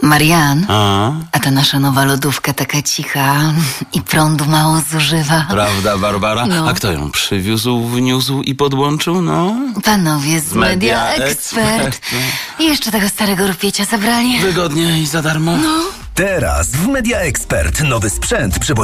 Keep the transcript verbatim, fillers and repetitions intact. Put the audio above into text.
Marian, A? a ta nasza nowa lodówka taka cicha i prądu mało zużywa. Prawda, Barbara? No. A kto ją przywiózł, wniósł i podłączył, no? Panowie z Media, Media Expert. Expert. I jeszcze tego starego rupiecia zabrali. Wygodnie i za darmo? No. Teraz w Media Expert nowy sprzęt przywozi